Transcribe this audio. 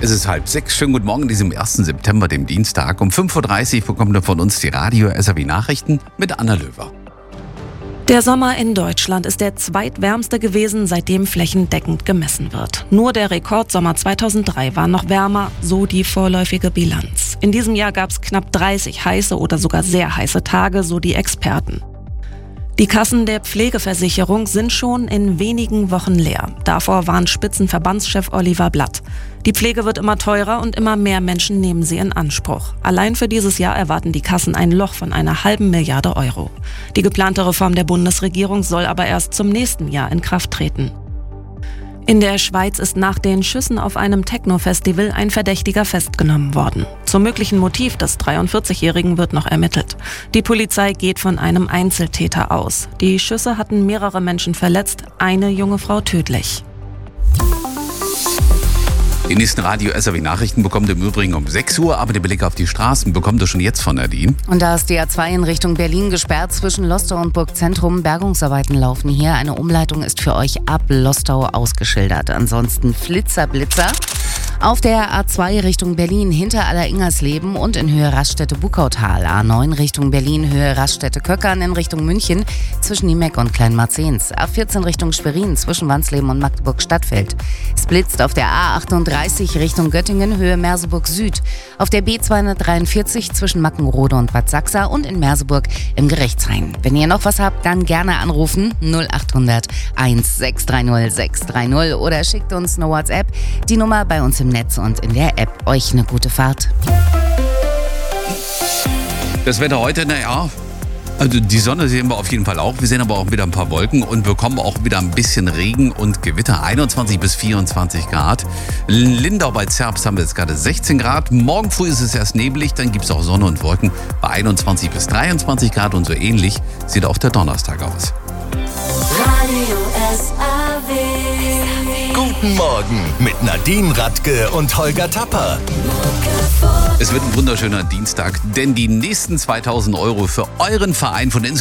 Es ist 5:30. Schönen guten Morgen, diesem 1. September, dem Dienstag. Um 5.30 Uhr bekommt ihr von uns die Radio-SAW-Nachrichten mit Anna Löwer. Der Sommer in Deutschland ist der zweitwärmste gewesen, seitdem flächendeckend gemessen wird. Nur der Rekordsommer 2003 war noch wärmer, so die vorläufige Bilanz. In diesem Jahr gab es knapp 30 heiße oder sogar sehr heiße Tage, so die Experten. Die Kassen der Pflegeversicherung sind schon in wenigen Wochen leer. Davor warnt Spitzenverbandschef Oliver Blatt. Die Pflege wird immer teurer und immer mehr Menschen nehmen sie in Anspruch. Allein für dieses Jahr erwarten die Kassen ein Loch von einer halben Milliarde Euro. Die geplante Reform der Bundesregierung soll aber erst zum nächsten Jahr in Kraft treten. In der Schweiz ist nach den Schüssen auf einem Techno-Festival ein Verdächtiger festgenommen worden. Zum möglichen Motiv des 43-Jährigen wird noch ermittelt. Die Polizei geht von einem Einzeltäter aus. Die Schüsse hatten mehrere Menschen verletzt, eine junge Frau tödlich. Die nächsten Radio-SAW-Nachrichten bekommt ihr im Übrigen um 6 Uhr, aber den Blick auf die Straßen bekommt ihr schon jetzt von Nadine. Und da ist die A2 in Richtung Berlin gesperrt zwischen Lostau und Burgzentrum. Bergungsarbeiten laufen hier. Eine Umleitung ist für euch ab Lostau ausgeschildert. Ansonsten Blitzer. Auf der A2 Richtung Berlin hinter Aller-Ingersleben und in Höhe Raststätte-Bukautal. A9 Richtung Berlin, Höhe Raststätte-Köckern in Richtung München zwischen Niemeck und Kleinmarzens. A14 Richtung Schwerin zwischen Wansleben und Magdeburg-Stadtfeld. Es blitzt auf der A38 Richtung Göttingen, Höhe Merseburg Süd. Auf der B243 zwischen Mackenrode und Bad Sachsa und in Merseburg im Gerechtshain. Wenn ihr noch was habt, dann gerne anrufen 0800 1630 630 oder schickt uns eine WhatsApp. Die Nummer bei uns im Netz und in der App. Euch eine gute Fahrt. Das Wetter heute, also die Sonne sehen wir auf jeden Fall auch. Wir sehen aber auch wieder ein paar Wolken und bekommen auch wieder ein bisschen Regen und Gewitter. 21 bis 24 Grad. In Lindau bei Zerbst haben wir jetzt gerade 16 Grad. Morgen früh ist es erst neblig, dann gibt es auch Sonne und Wolken bei 21 bis 23 Grad und so ähnlich sieht auch der Donnerstag aus. Radio SAW. Guten Morgen mit Nadine Radke und Holger Tapper. Es wird ein wunderschöner Dienstag, denn die nächsten 2.000 € für euren Verein von